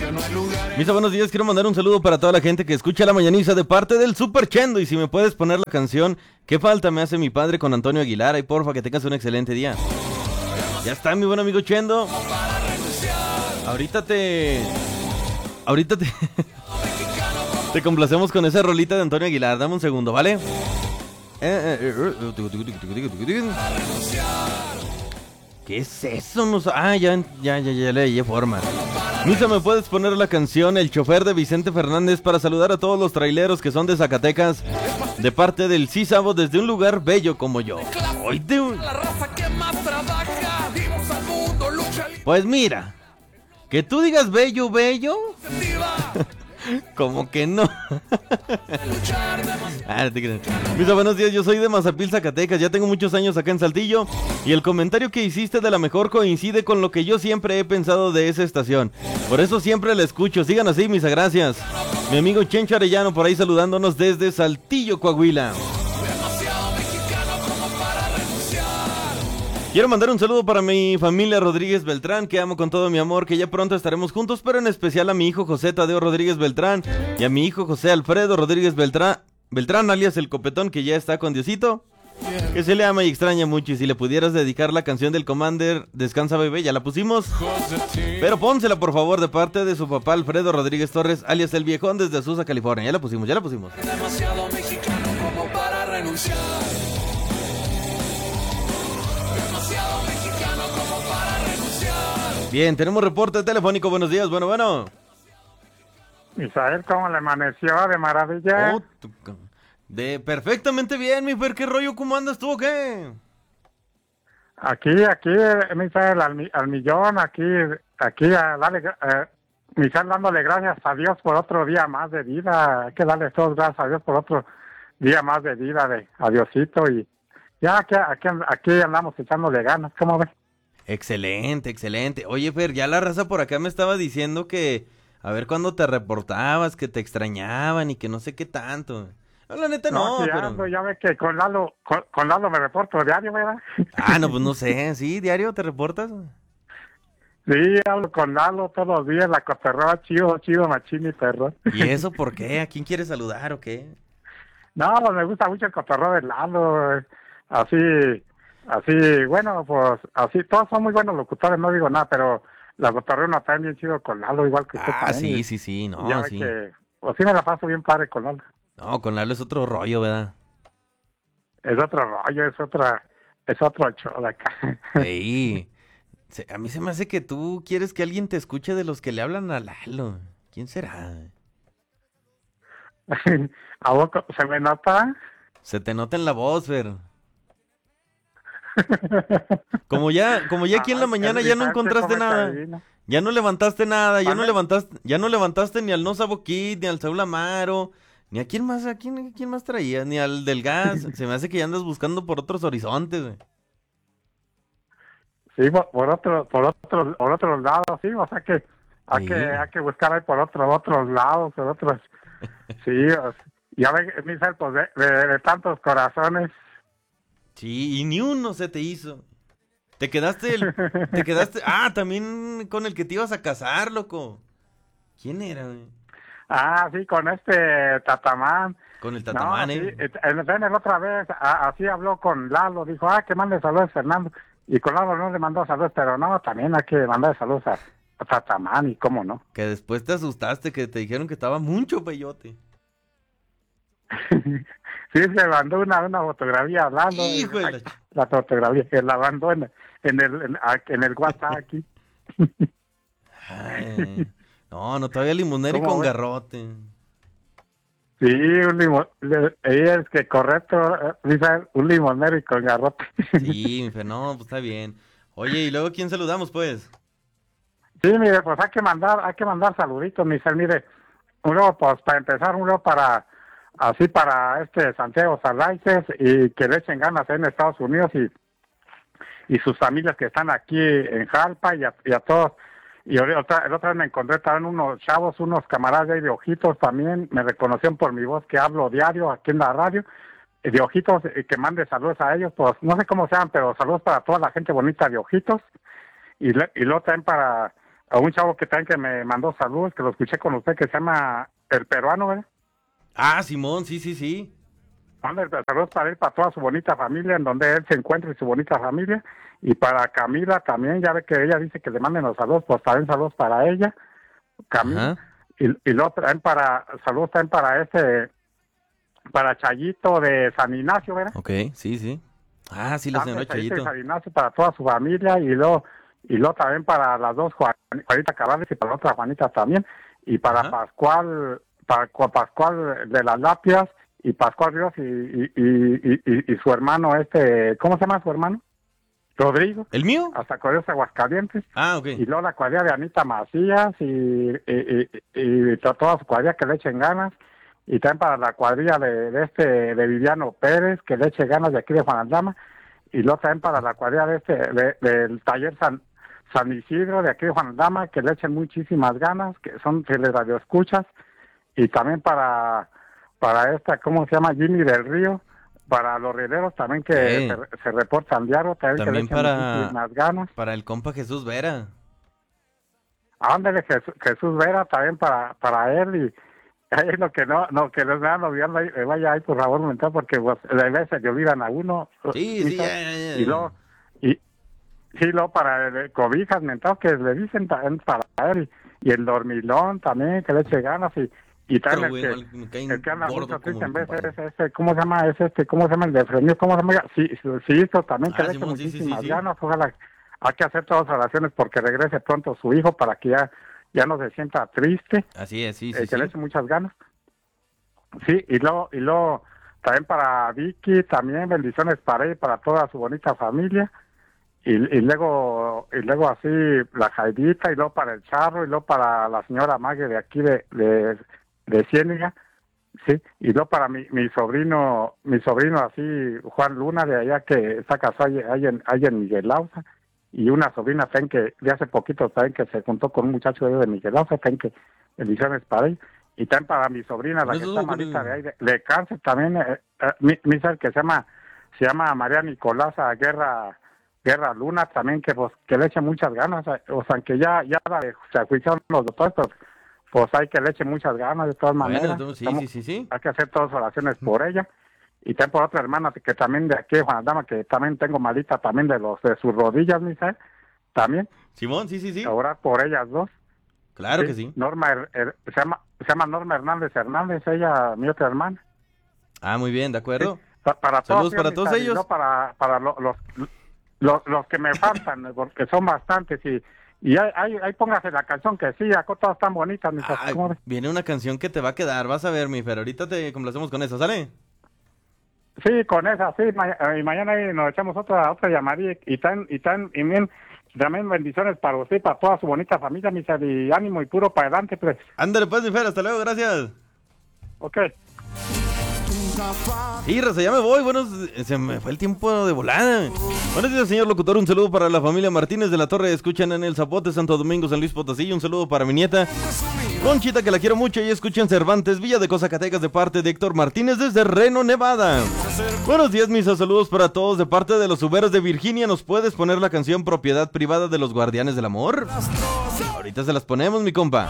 Misa, buenos días, quiero mandar un saludo para toda la gente que escucha La Mañaniza de parte del Super Chendo. Y si me puedes poner la canción ¿Qué falta me hace mi padre con Antonio Aguilar? Ay, porfa, que tengas un excelente día. Ya está, mi buen amigo Chendo. Ahorita te te complacemos con esa rolita de Antonio Aguilar. Dame un segundo, ¿vale? ¿Qué es eso? No, ya le di forma. Misa, ¿me puedes poner la canción El chofer de Vicente Fernández para saludar a todos los traileros que son de Zacatecas de parte del Cisabo desde un lugar bello como yo? Oíte. Pues mira, que tú digas bello, como que no. Misa, buenos días, yo soy de Mazapil, Zacatecas, ya tengo muchos años acá en Saltillo y el comentario que hiciste de la mejor coincide con lo que yo siempre he pensado de esa estación. Por eso siempre la escucho, sigan así, Misa, gracias. Mi amigo Chencho Arellano por ahí saludándonos desde Saltillo, Coahuila. Quiero mandar un saludo para mi familia Rodríguez Beltrán, que amo con todo mi amor, que ya pronto estaremos juntos, pero en especial a mi hijo José Tadeo Rodríguez Beltrán y a mi hijo José Alfredo Rodríguez Beltrán, alias El Copetón, que ya está con Diosito, que se le ama y extraña mucho. Y si le pudieras dedicar la canción del Commander, Descansa Bebé, ya la pusimos, pero pónsela por favor de parte de su papá Alfredo Rodríguez Torres, alias El Viejón, desde Azusa, California. Ya la pusimos. Demasiado mexicano como para renunciar. Bien, tenemos reporte telefónico, buenos días, bueno. Misael, ¿cómo le amaneció? ¿De maravilla? Perfectamente bien, mi Fer, ¿qué rollo? ¿Cómo andas tú o qué? Aquí, Misael, al millón, aquí, Misael, dándole gracias a Dios por otro día más de vida. Hay que darle todos gracias a Dios por otro día más de vida, a Diosito, y ya aquí andamos echándole ganas, ¿cómo ves? Excelente. Oye, Fer, ya la raza por acá me estaba diciendo que a ver cuándo te reportabas, que te extrañaban y que no sé qué tanto. No, la neta no, sí, pero... ya ves que con Lalo me reporto diario, ¿verdad? No, pues no sé, ¿sí? ¿Diario te reportas? Sí, hablo con Lalo todos los días, la cotorreo, chido, machín y perro. ¿Y eso por qué? ¿A quién quieres saludar o qué? No, pues me gusta mucho el cotorreo de Lalo, así, bueno, pues así, todos son muy buenos locutores, no digo nada, pero la cotorreo no está bien chido con Lalo, igual que usted también. Sí, no, ya sí. Que, pues sí me la paso bien padre con Lalo. No, con Lalo es otro rollo, ¿verdad? Es otro rollo, es otro show de acá. Sí, a mí se me hace que tú quieres que alguien te escuche de los que le hablan a Lalo. ¿Quién será? ¿A vos se me nota? Se te nota en la voz, Fer. Como ya aquí en la mañana ya no encontraste nada. Ya no levantaste nada, ya no levantaste ni al No Sabo Kid, ni al Saúl Amaro, ni a quién más traías, ni al del gas. Se me hace que ya andas buscando por otros horizontes, güey. Sí, por otros lados, sí, o sea que hay que buscar ahí por otros lados, por otros. Sí, ya ves, Misael, pues de tantos corazones. Sí, y ni uno se te hizo. Te quedaste, también con el que te ibas a casar, loco. ¿Quién era, güey? Sí, con este Tatamán. Con el Tatamán, no, sí, el otra vez, así habló con Lalo, dijo, que mande saludos a Fernando. Y con Lalo no le mandó saludos, pero no, también hay que mandar saludos a Tatamán, y cómo no. Que después te asustaste, que te dijeron que estaba mucho peyote. Sí, se mandó una fotografía hablando. Híjole. La fotografía que la mandó en el WhatsApp aquí. No, todavía limonero y con garrote. Sí, es que correcto, un limonero y con garrote. Sí, no, pues está bien. Oye, ¿y luego quién saludamos, pues? Sí, mire, pues hay que mandar saluditos, mire, uno, pues para empezar, para Santiago Salaices, y que le echen ganas en Estados Unidos y sus familias que están aquí en Jalpa, y a todos. Y el otra vez me encontré también unos chavos, unos camaradas de Ojitos también, me reconocieron por mi voz que hablo diario aquí en la radio, de Ojitos, que mande saludos a ellos, pues no sé cómo sean, pero saludos para toda la gente bonita de Ojitos, y luego también para a un chavo que también que me mandó saludos, que lo escuché con usted, que se llama El Peruano, ¿verdad? Ah, Simón, sí. Saludos para él, para toda su bonita familia, en donde él se encuentra y su bonita familia. Y para Camila también, ya ve que ella dice que le manden los saludos, pues también saludos para ella, Camila. Ajá. Y luego también saludos también para Chayito de San Ignacio, ¿verdad? Ok, sí. Ah, sí, la señora Chayito de Chayito. San Ignacio, para toda su familia. Y luego también para las dos Juanita Cabales y para la otra Juanita también. Y para Ajá. Pascual de las Lapias y Pascual Ríos y su hermano ¿cómo se llama su hermano? Rodrigo. ¿El mío? Hasta Correos Aguascalientes. Ah, ok. Y luego la cuadrilla de Anita Macías y toda su cuadrilla que le echen ganas. Y también para la cuadrilla de Viviano Pérez, que le eche ganas de aquí de Juan Aldama. Y luego también para la cuadrilla del taller San Isidro de aquí de Juan Aldama, que le echen muchísimas ganas, que son radioescuchas. Y también para ¿cómo se llama? Jimmy del Río. Para los rieleros también que se reportan diario, también que le echen muchísimas ganas. Para el compa Jesús Vera. Ándale, Jesús Vera también para él. Y ahí lo que no que les vean olvidando, vaya ahí por favor un momento, porque pues a veces se olvidan a uno. Sí, ya. Y luego para cobijas mentales que le dicen también para él. Y el dormilón también que le eche ganas. Y también el que anda mucho triste en vez es ¿cómo se llama? ¿Cómo se llama el de Frenio? ¿Cómo se llama? Sí, esto también que le eche muchísimas ganas. Ojalá hay que hacer todas las oraciones porque regrese pronto su hijo para que ya no se sienta triste. Así es, sí. Que le eche muchas ganas. Sí, y luego también para Vicky, también bendiciones para ella y para toda su bonita familia. Y luego así la Jaidita, y luego para el Charro, y luego para la señora Mague de aquí de Ciénega, sí, y luego para mi sobrino así, Juan Luna, de allá que está casado ahí en Miguel Ausa, y una sobrina también que de hace poquito también que se juntó con un muchacho de Miguel Ausa, también que bendiciones para él, y también para mi sobrina, la que está malita de ahí, de cáncer también, misa que se llama María Nicolasa Guerra Luna, también que le eche muchas ganas, o sea, que ya se ajuiciaron los doctores, pues hay que le eche muchas ganas de todas maneras. Bueno, sí. Hay que hacer todas oraciones por ella. Y también por otra hermana que también de aquí de Juan Aldama, que también tengo malita también de sus rodillas, misa, también. Simón, sí. Orar por ellas dos. Claro que sí. Norma, se llama Norma Hernández, ella, mi otra hermana. Ah, muy bien, de acuerdo. Sí. Para saludos todos, para todos ellos. No para los que me faltan, porque son bastantes. Y ahí póngase la canción que sí, acá todas están bonitas. Viene una canción que te va a quedar, vas a ver, mi Fer, ahorita te complacemos con esa, ¿sale? Sí, con esa, sí, y mañana nos echamos otra llamadilla y bien, también bendiciones para usted y para toda su bonita familia, mi Fer, y ánimo y puro para adelante, pues. Ándale pues, mi Fer, hasta luego, gracias. Ok. Sí, Raza, ya me voy. Bueno, se me fue el tiempo de volada. Buenos días, señor locutor. Un saludo para la familia Martínez de la Torre. Escuchan en El Zapote, Santo Domingo, San Luis Potosí. Un saludo para mi nieta Conchita, que la quiero mucho. Y escuchan Cervantes, Villa de Zacatecas, de parte de Héctor Martínez desde Reno, Nevada. Buenos días, mis saludos para todos de parte de los Uberos de Virginia. ¿Nos puedes poner la canción Propiedad Privada de los Guardianes del Amor? Ahorita se las ponemos, mi compa.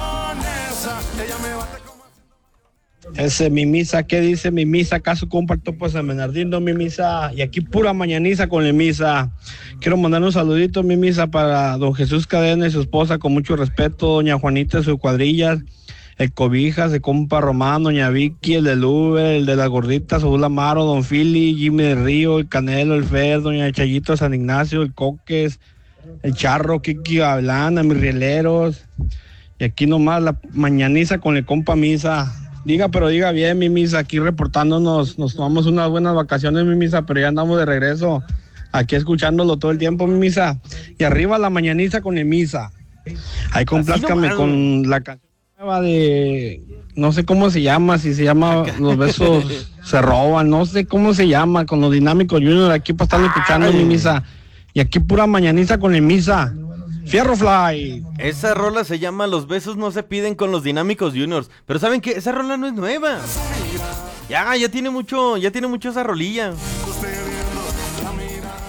Ese mi misa, ¿qué dice mi misa? ¿Acaso comparto pues San Bernardino, mi misa? Y aquí pura mañaniza con la misa. Quiero mandar un saludito, mi misa, para don Jesús Cadena y su esposa, con mucho respeto, doña Juanita y sus cuadrillas, el Cobijas, el compa Román, doña Vicky, el del Uber, el de las gorditas, Saúl Amaro, don Fili, Jimmy del Río, el Canelo, el Fer, doña Chayito San Ignacio, el Coques, el Charro, Kiki Ablana, mis rieleros. Y aquí nomás la mañaniza con el compa misa. Diga, pero diga bien, mi misa, aquí reportándonos, nos tomamos unas buenas vacaciones, mi misa, pero ya andamos de regreso, aquí escuchándolo todo el tiempo, mi misa, y arriba la mañaniza con el misa. Ahí complázcame con la canción nueva de, no sé cómo se llama, si se llama Los Besos Se Roban, no sé cómo se llama, con los Dinámicos Junior, aquí para estar escuchando, mi misa, y aquí pura mañaniza con el misa. Fierro Fly. Esa rola se llama Los Besos No Se Piden con los Dinámicos Juniors. Pero ¿saben qué? Esa rola no es nueva. Ya tiene mucho esa rolilla.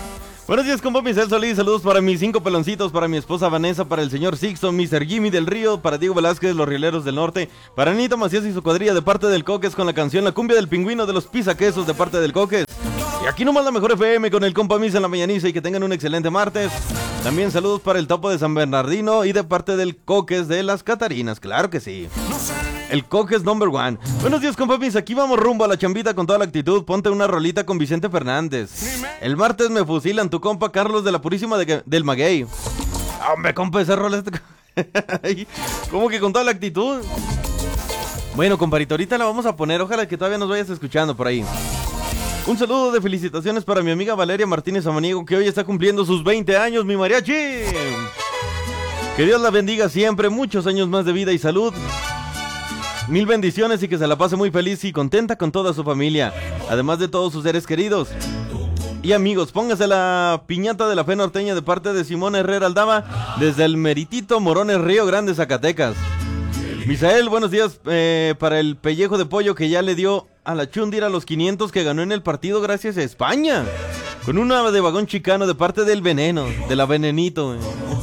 Buenos días, compa Michelle Solís. Saludos para mis 5 peloncitos, para mi esposa Vanessa, para el señor Sixto, Mr. Jimmy del Río, para Diego Velázquez, los Rieleros del Norte, para Anita Macías y su cuadrilla de parte del Coques con la canción La Cumbia del Pingüino de los Pisaquesos de parte del Coques. Y aquí nomás la mejor FM con el compa Misa en la mañaniza y que tengan un excelente martes. También saludos para el Topo de San Bernardino y de parte del Coques de las Catarinas, claro que sí. El Coques number 1. Buenos días, compapis. Aquí vamos rumbo a la chambita con toda la actitud. Ponte una rolita con Vicente Fernández. El martes me fusilan tu compa Carlos de la Purísima del Maguey. Hombre, compa, esa rola. ¿Cómo que con toda la actitud? Bueno, comparito, ahorita la vamos a poner. Ojalá que todavía nos vayas escuchando por ahí. Un saludo de felicitaciones para mi amiga Valeria Martínez Amaniego, que hoy está cumpliendo sus 20 años, mi mariachi. Que Dios la bendiga siempre. Muchos años más de vida y salud. Mil bendiciones y que se la pase muy feliz y contenta con toda su familia, además de todos sus seres queridos. Y amigos, póngase la piñata de la fe norteña de parte de Simón Herrera Aldama desde el meritito Morones, Río Grande, Zacatecas. Misael, buenos días para el pellejo de pollo que ya le dio a la Chundira los 500 que ganó en el partido gracias a España. Con una de vagón chicano de parte del veneno, de la venenito.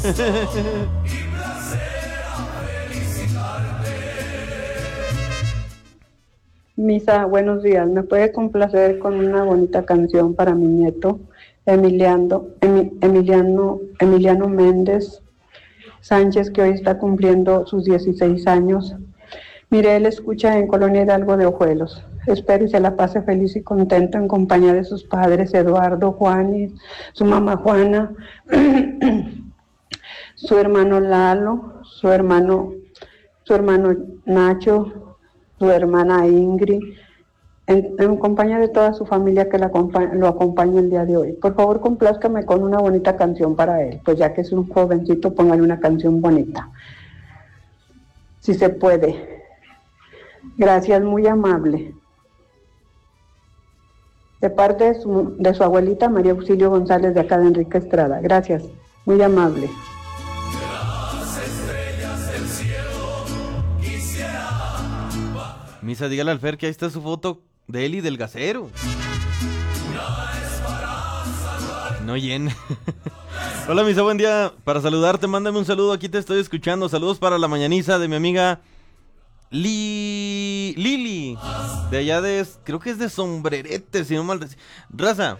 Misa, buenos días. ¿Me puede complacer con una bonita canción para mi nieto, Emiliano Méndez Sánchez, que hoy está cumpliendo sus 16 años? Mire, él escucha en Colonia Hidalgo de Ojuelos. Espero y se la pase feliz y contento en compañía de sus padres, Eduardo, Juan y su mamá Juana, su hermano Lalo, su hermano Nacho, su hermana Ingrid, en compañía de toda su familia que lo acompaña el día de hoy. Por favor, complázcame con una bonita canción para él, pues ya que es un jovencito, póngale una canción bonita, si se puede. Gracias, muy amable. De parte de su abuelita María Auxilio González, de acá de Enrique Estrada. Gracias, muy amable. Misa, dígale al Fer que ahí está su foto de él y del gasero. No llena. Hola, Misa, buen día. Para saludarte, mándame un saludo, aquí te estoy escuchando. Saludos para la mañaniza de mi amiga Lili. De allá creo que es de Sombrerete, si no mal decir. Raza.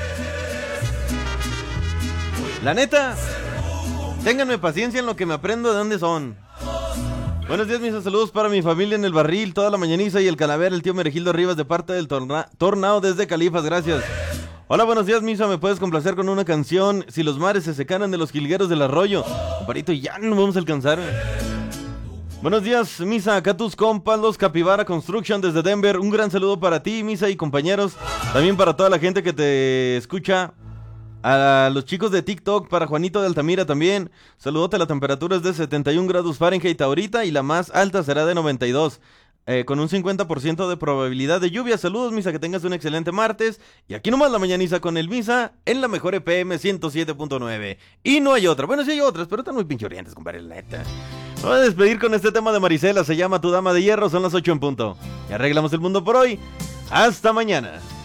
La neta, ténganme paciencia en lo que me aprendo de dónde son. Buenos días, mis saludos para mi familia en el barril, toda la mañaniza y el calavera, el tío Meregildo Rivas de parte del Tornado desde Califas, gracias. Hola, buenos días, Misa, ¿me puedes complacer con una canción? Si los mares se secaran de los jilgueros del arroyo. Comparito, ya no vamos a alcanzar. Buenos días, Misa, acá tus compas, los Capibara Construction desde Denver. Un gran saludo para ti, Misa, y compañeros. También para toda la gente que te escucha. A los chicos de TikTok, para Juanito de Altamira también. Saludote, la temperatura es de 71 grados Fahrenheit ahorita y la más alta será de 92. Con un 50% de probabilidad de lluvia. Saludos, Misa, que tengas un excelente martes. Y aquí nomás la mañaniza con el Misa en la mejor EPM 107.9. Y no hay otra. Bueno, sí hay otras, pero están muy pinchorientes, compadre, la neta. Voy a despedir con este tema de Marisela. Se llama Tu Dama de Hierro. Son las 8 en punto. Y arreglamos el mundo por hoy. Hasta mañana.